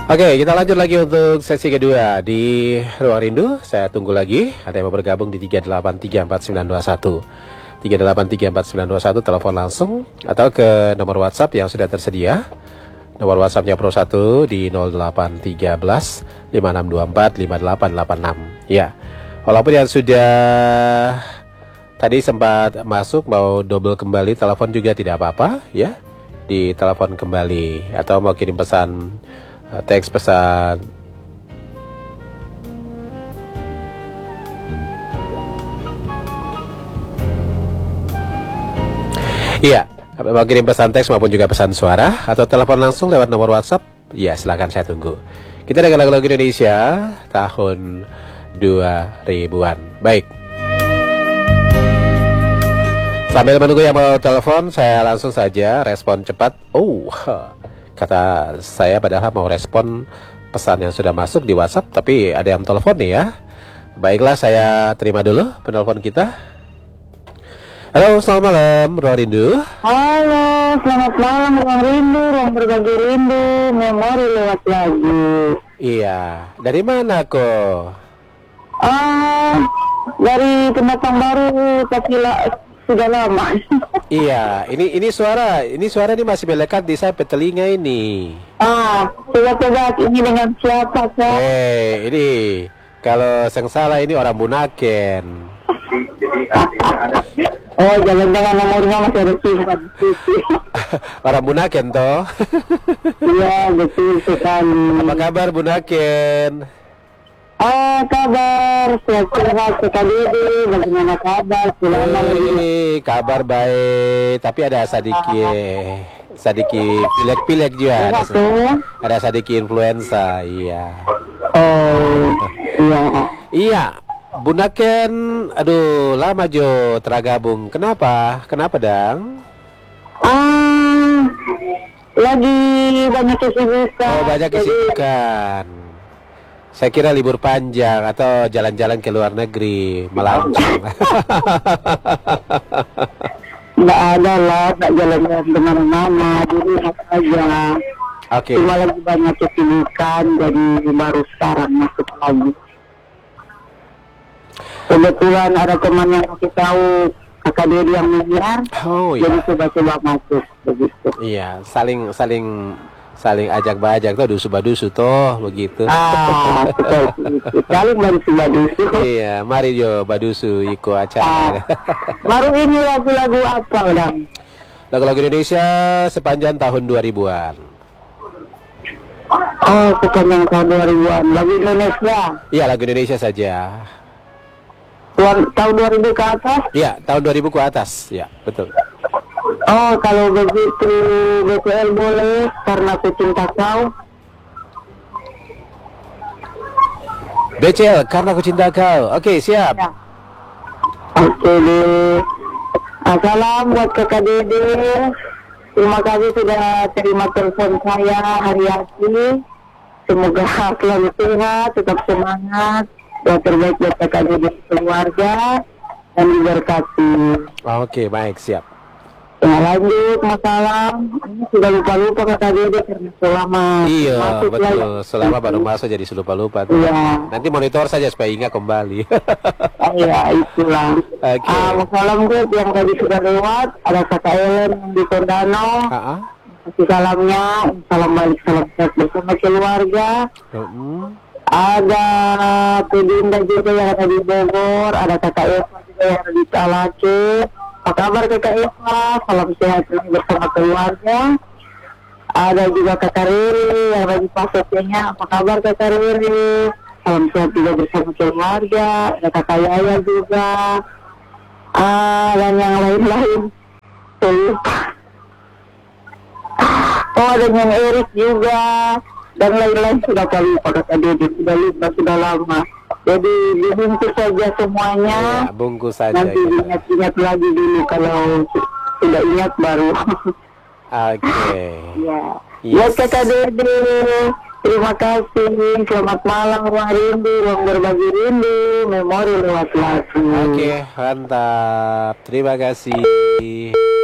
Oke, kita lanjut lagi untuk sesi kedua di Ruang Rindu. Saya tunggu lagi. Ada yang mau bergabung di 3834921. 3834921 telepon langsung atau ke nomor WhatsApp yang sudah tersedia. Nomor WhatsAppnya Pro 1 di 0813 5624 5886. Ya. Walaupun yang sudah tadi sempat masuk mau double kembali telepon juga tidak apa-apa ya. Di telepon kembali atau mau kirim pesan teks pesan. Iya, mau kirim pesan teks maupun juga pesan suara atau telepon langsung lewat nomor WhatsApp. Ya, silakan, saya tunggu. Kita dengan lagu-lagu Indonesia tahun 2000-an. Baik. Sambil menunggu yang mau telepon, saya langsung saja respon cepat. Oh, kata saya padahal mau respon pesan yang sudah masuk di WhatsApp, tapi ada yang telepon nih ya. Baiklah, saya terima dulu penelpon kita. Halo, selamat malam, Ruang Rindu. Halo, selamat malam, Ruang Rindu, ruang berbagi rindu, memori lewat lagu. Iya, dari mana kok? Dari pendatang baru, tapi sudah lama. Iya, ini suara ini masih melekat di saya telinga ini. Coba ini dengan siapa, Kak? Ini kalau yang salah ini orang Bunaken. Oh, jangan-jangan nomornya masih ada simpan. Orang Bunaken toh. Iya, betul sekali. Apa kabar Bunaken? Kabar sehat sekali. Bagaimana kabar? Ini kabar baik, tapi ada sedikit pilek-pilek juga. Ada sedikit influenza, iya. Oh, iya. Iya, Bunaken, aduh lama Jo tergabung. Kenapa Dang? Lagi banyak kesibukan. Oh, banyak kesibukan. Saya kira libur panjang atau jalan-jalan ke luar negeri, melancong. Nggak ada lah, nggak jalan-jalan kemana-mana, di rumah aja. Oke. Cuma lagi banyak kesibukan, jadi baru sekarang masuk lagi. Kebetulan ada teman yang kasih tahu kakak Dedi yang menyiar, jadi coba-coba masuk begitu. Iya, saling ajak bajak tuh, dusu-badusu toh begitu. Betul. Saling badusu-badusu. Iya, mari Jo badusu ikut acara. Baru ini lagu-lagu apa, Dang? Lagu-lagu Indonesia sepanjang tahun 2000-an. Sepanjang tahun 2000-an. Lagu Indonesia? Iya, lagu Indonesia saja. Tahun 2000 ke atas? Iya, tahun 2000 ke atas. Ya, betul. Kalau begitu BTL boleh, Karena Ku Cinta Kau. BCL, Karena Ku Cinta Kau. Oke, siap. Ya. Oke deh. Salam buat kakak Dede. Terima kasih sudah terima telepon saya hari ini. Semoga selalu sehat, tetap semangat. Yang terbaik buat kakak Dede keluarga dan diberkati. Oke, baik, siap. Ya, lanjut masalah. Ini sudah lupa-lupa kakak Dede karena selama Iya, masuk betul. lagi. Selama baru masuk jadi lupa-lupa. Iya. Nanti monitor saja supaya ingat kembali. Iya, itulah. Oke. Salam gue yang tadi sudah lewat. Ada kakak Ellen yang di Tondano. Kasih salamnya. Salam balik, salam sehat bersama keluarga. Ada Pedinda juga yang ada di Bogor. Ada kakak Eva juga yang ada di Talace. Apa kabar kakak Eva? Salam sehat bersama keluarga. Ada juga kakak Riri yang lagi pasoknya. Apa kabar kakak Riri? Salam sehat juga bersama keluarga. Ada kakak Yaya juga. Dan yang lain-lain. Lupa. Ada yang Erik juga. Dan lain-lain sudah lupa kakak Dede. Sudah lupa, sudah lama. Jadi dibungkus saja semuanya. Ya, bungkus saja. Nanti ingat-ingat lagi dulu. Kalau sudah ingat baru. Oke. Ya. Yes. Kakak Dede. Terima kasih. Selamat malam Ruang Rindu, ruang berbagi rindu, memori lewat lagu. Oke, mantap. Terima kasih.